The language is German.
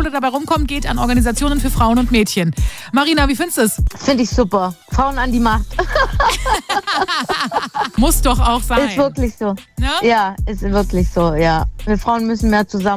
Kohle dabei rumkommt, geht an Organisationen für Frauen und Mädchen. Marina, wie findest du es? Finde ich super. Frauen an die Macht. Muss doch auch sein. Ist wirklich so. Ne? Ja, ist wirklich so, ja. Wir Frauen müssen mehr zusammen